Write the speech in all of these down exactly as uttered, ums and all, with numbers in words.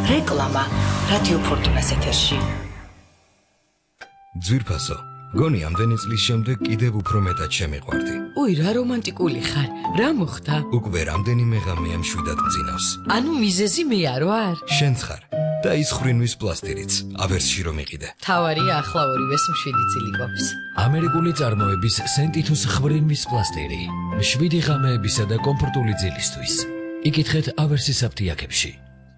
რეკლამა რადიო ფორტუნას ეთერში. ძვირფასო, გონი ამდენი წლის შემდეგ კიდევ უფრო მეტად შემიყვარდი. უი, რა რომანტიკული ხარ. რა მოხდა? უკვე რამდენიმე ღამეა მშვიდად მძინავს. ანუ მიზეზი მე არ ვარ? შენც ხარ. და ის ხრინვის პლასტირიც, ავერსში რომ იყიდე. თავარია ახლა ორივეს მშვიდი წილი ყოფს. ამერიკული წარმოების სენტითუს ხრინვის პლასტირი. მშვიდი ღამეებისა და კომფორტული ძილისთვის. იკითხეთ ავერსის აფთიაქებში.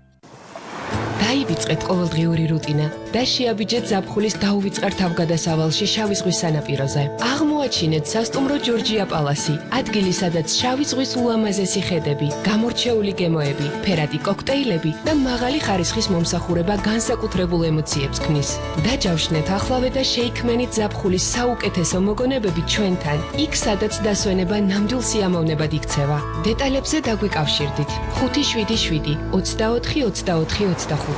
დაივიწყეთ ყოველდღიური რუტინა და შეაბიჯეთ ზაფხულის დაუვიწყარ თავგადასავალში შავი ზღვის სანაპიროზე. აღმოაჩინეთ სასტუმრო ჯორჯია პალასი, ადგილი სადაც შავი ზღვის ულამაზესი ხედები, გამორჩეული გემოები, ფერადი კოქტეილები და მაღალი ხარისხის მომსახურება განსაკუთრებულ ემოციებს ქმნის. დაჯავშნეთ ახლავე და შეიქმნით ზაფხულის საუკეთესო მოგონებები ჩვენთან, იქ სადაც დასვენება ნამდვილ სიამოვნებად იქცევა. დეტალებზე დაგვიკავშირდით. ხუთი შვიდი შვიდი ოცდაოთხი ოცდაოთხი ოცდახუთი.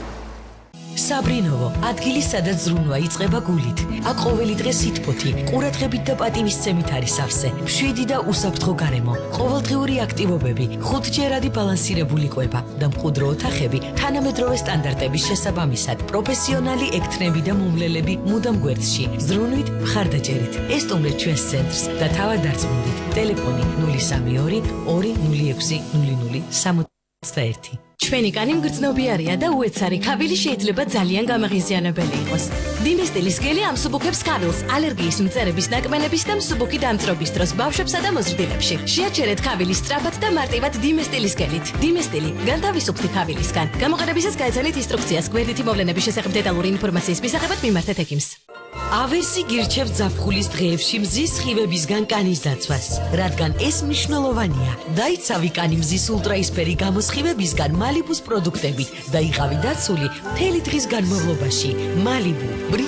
საბრინოვო, ადგილი სადაც ზრუნვა იწყება გულით. აქ ყოველი დღე სითბოთი, ყურადღებით და პატივისცემით არის სავსე. მშვიდი და უსაფრთხო გარემო, ყოველდღიური აქტივობები, ხუთჯერადი ბალანსირებული კვება და მყუდრო ოთახები თანამედროვე სტანდარტების შესაბამისად. პროფესიონალი ექთნები და მომლელები მუდამ გვერდში. ზრუნვით, მხარდაჭერით. ესტუმრეთ ჩვენს ცენტრს და თავად დარწმუნდით. ტელეფონი ნული სამი ორი ორი ნული ექვსი ნული ნული სამოცდაერთი. ჩვენი კანი მგრძნობიარია და უეცარი ქავილი შეიძლება ძალიან გამაღიზიანებელი იყოს. დიმესტილის გელი ამსუბუქებს ქავილს ალერგიის მწერების ნაკმენების და მსუბუქი დამწრობის დროს ბავშვებსა და მოზრდილებში. შეაჩერეთ ქავილი სწრაფად და მარტივად დიმესტილის გელით. დიმესტილი განთავისუფლდი ქავილისგან. გამოყენებისას გაეცანით ინსტრუქციას გვერდითი მოვლენების შესახებ დეტალური ინფორმაციის მისაღებად მიმართეთ ექიმს. ავერსი გირჩევთ ზაფხულის დღეებში მზის სხივებისგან კანის დაცვას, რადგან ეს მნიშვნელოვანია. დაიცავი კანი მზის ულტრაისფერი გამოსხივებისგან მალიბუს პროდუქტებით და იყავი დაცული მთელი დღის განმავლობაში. მალიბუ